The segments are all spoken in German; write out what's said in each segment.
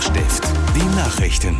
Hochstift. Die Nachrichten.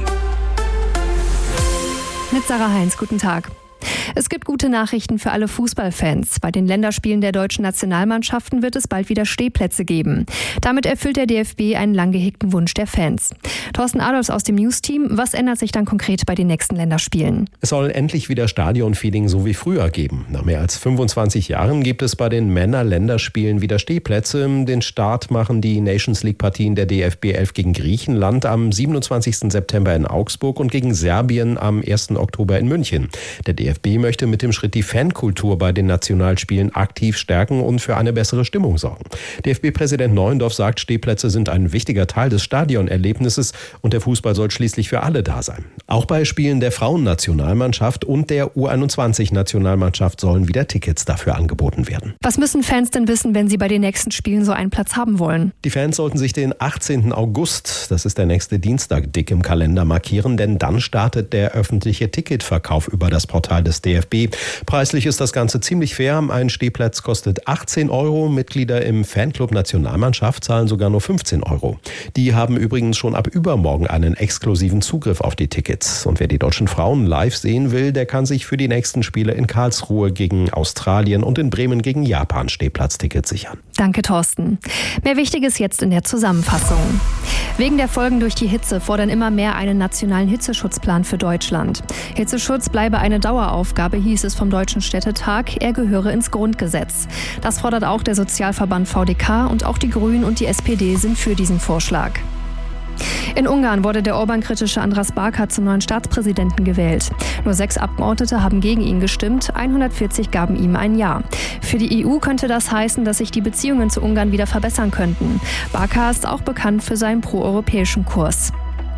Mit Sarah Heinz, guten Tag. Es gibt gute Nachrichten für alle Fußballfans. Bei den Länderspielen der deutschen Nationalmannschaften wird es bald wieder Stehplätze geben. Damit erfüllt der DFB einen lang gehegten Wunsch der Fans. Thorsten Adolfs aus dem News-Team, was ändert sich dann konkret bei den nächsten Länderspielen? Es soll endlich wieder Stadionfeeling so wie früher geben. Nach mehr als 25 Jahren gibt es bei den Männer-Länderspielen wieder Stehplätze. Den Start machen die Nations-League-Partien der DFB 11 gegen Griechenland am 27. September in Augsburg und gegen Serbien am 1. Oktober in München. Der DFB möchte mit dem Schritt die Fankultur bei den Nationalspielen aktiv stärken und für eine bessere Stimmung sorgen. DFB-Präsident Neuendorf sagt, Stehplätze sind ein wichtiger Teil des Stadionerlebnisses und der Fußball soll schließlich für alle da sein. Auch bei Spielen der Frauennationalmannschaft und der U21-Nationalmannschaft sollen wieder Tickets dafür angeboten werden. Was müssen Fans denn wissen, wenn sie bei den nächsten Spielen so einen Platz haben wollen? Die Fans sollten sich den 18. August, das ist der nächste Dienstag, dick im Kalender markieren, denn dann startet der öffentliche Ticketverkauf über das Portal des DFB. Preislich ist das Ganze ziemlich fair. Ein Stehplatz kostet 18 €. Mitglieder im Fanclub Nationalmannschaft zahlen sogar nur 15 €. Die haben übrigens schon ab übermorgen einen exklusiven Zugriff auf die Tickets. Und wer die deutschen Frauen live sehen will, der kann sich für die nächsten Spiele in Karlsruhe gegen Australien und in Bremen gegen Japan Stehplatztickets sichern. Danke, Thorsten. Mehr Wichtiges jetzt in der Zusammenfassung. Wegen der Folgen durch die Hitze fordern immer mehr einen nationalen Hitzeschutzplan für Deutschland. Hitzeschutz bleibe eine Daueraufgabe, hieß es vom Deutschen Städtetag. Er gehöre ins Grundgesetz. Das fordert auch der Sozialverband VDK und auch die Grünen und die SPD sind für diesen Vorschlag. In Ungarn wurde der Orban-kritische András Báka zum neuen Staatspräsidenten gewählt. Nur 6 Abgeordnete haben gegen ihn gestimmt, 140 gaben ihm ein Ja. Für die EU könnte das heißen, dass sich die Beziehungen zu Ungarn wieder verbessern könnten. Báka ist auch bekannt für seinen proeuropäischen Kurs.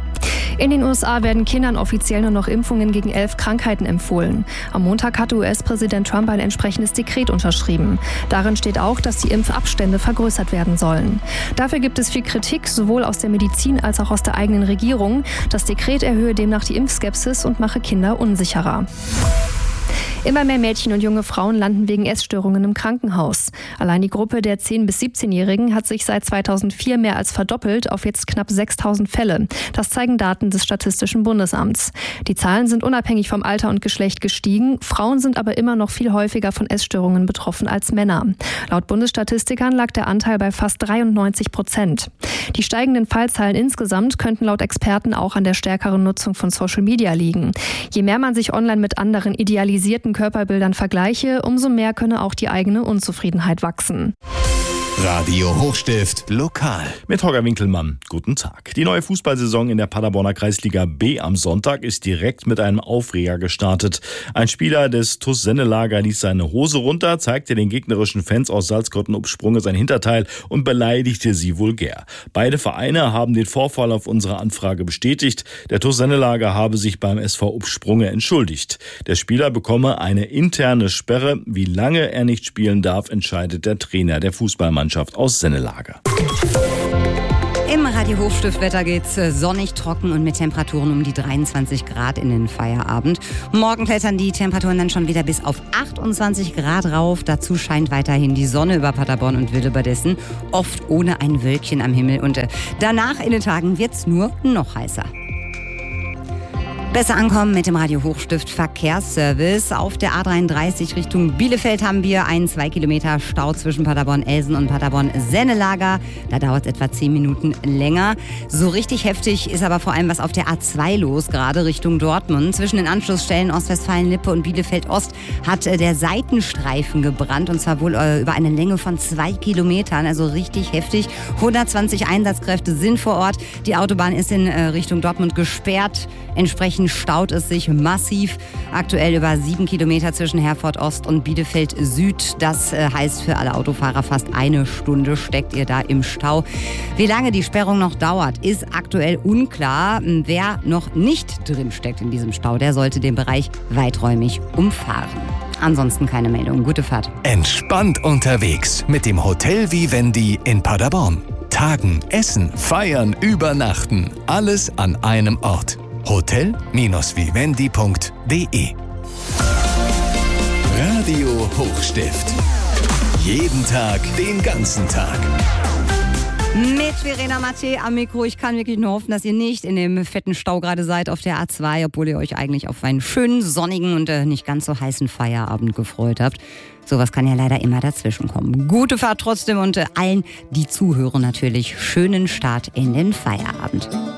In den USA werden Kindern offiziell nur noch Impfungen gegen 11 Krankheiten empfohlen. Am Montag hatte US-Präsident Trump ein entsprechendes Dekret unterschrieben. Darin steht auch, dass die Impfabstände vergrößert werden sollen. Dafür gibt es viel Kritik, sowohl aus der Medizin als auch aus der eigenen Regierung. Das Dekret erhöhe demnach die Impfskepsis und mache Kinder unsicherer. Immer mehr Mädchen und junge Frauen landen wegen Essstörungen im Krankenhaus. Allein die Gruppe der 10- bis 17-Jährigen hat sich seit 2004 mehr als verdoppelt auf jetzt knapp 6.000 Fälle. Das zeigen Daten des Statistischen Bundesamts. Die Zahlen sind unabhängig vom Alter und Geschlecht gestiegen. Frauen sind aber immer noch viel häufiger von Essstörungen betroffen als Männer. Laut Bundesstatistikern lag der Anteil bei fast 93%. Die steigenden Fallzahlen insgesamt könnten laut Experten auch an der stärkeren Nutzung von Social Media liegen. Je mehr man sich online mit anderen idealisierten Körperbildern vergleiche, umso mehr könne auch die eigene Unzufriedenheit wachsen. Radio Hochstift lokal. Mit Holger Winkelmann. Guten Tag. Die neue Fußballsaison in der Paderborner Kreisliga B am Sonntag ist direkt mit einem Aufreger gestartet. Ein Spieler des TuS Sennelager ließ seine Hose runter, zeigte den gegnerischen Fans aus Salzkotten-Upsprunge sein Hinterteil und beleidigte sie vulgär. Beide Vereine haben den Vorfall auf unsere Anfrage bestätigt. Der TuS Sennelager habe sich beim SV Upsprunge entschuldigt. Der Spieler bekomme eine interne Sperre. Wie lange er nicht spielen darf, entscheidet der Trainer der Fußballmannschaft aus Sennelager. Im Radio Hochstift-Wetter geht's sonnig, trocken und mit Temperaturen um die 23 Grad in den Feierabend. Morgen klettern die Temperaturen dann schon wieder bis auf 28 Grad rauf. Dazu scheint weiterhin die Sonne über Paderborn und Willebadessen, oft ohne ein Wölkchen am Himmel. Und danach in den Tagen wird's nur noch heißer. Besser ankommen mit dem Radio Hochstift Verkehrsservice. Auf der A33 Richtung Bielefeld haben wir einen 2 Kilometer Stau zwischen Paderborn-Elsen und Paderborn-Sennelager. Da dauert es etwa 10 Minuten länger. So richtig heftig ist aber vor allem was auf der A2 los, gerade Richtung Dortmund. Zwischen den Anschlussstellen Ostwestfalen-Lippe und Bielefeld-Ost hat der Seitenstreifen gebrannt und zwar wohl über eine Länge von 2 Kilometern, also richtig heftig. 120 Einsatzkräfte sind vor Ort. Die Autobahn ist in Richtung Dortmund gesperrt. Entsprechend staut es sich massiv. Aktuell über 7 Kilometer zwischen Herford Ost und Bielefeld Süd. Das heißt für alle Autofahrer fast 1 Stunde steckt ihr da im Stau. Wie lange die Sperrung noch dauert, ist aktuell unklar. Wer noch nicht drin steckt in diesem Stau, der sollte den Bereich weiträumig umfahren. Ansonsten keine Meldung. Gute Fahrt. Entspannt unterwegs mit dem Hotel Vivendi in Paderborn. Tagen, essen, feiern, übernachten. Alles an einem Ort. hotel-vivendi.de. Radio Radio Hochstift. Jeden Tag, den ganzen Tag. Mit Verena Matthä am Mikro. Ich kann wirklich nur hoffen, dass ihr nicht in dem fetten Stau gerade seid auf der A2, obwohl ihr euch eigentlich auf einen schönen, sonnigen und nicht ganz so heißen Feierabend gefreut habt. Sowas kann ja leider immer dazwischen kommen. Gute Fahrt trotzdem und allen, die zuhören, natürlich schönen Start in den Feierabend.